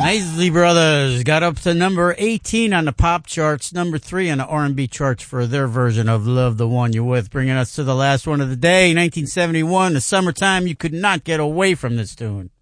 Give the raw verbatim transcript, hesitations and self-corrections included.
Isley Brothers got up to number eighteen on the pop charts, number three on the R and B charts for their version of Love the One You're With, bringing us to the last one of the day, nineteen seventy-one, the summertime. You could not get away from this tune.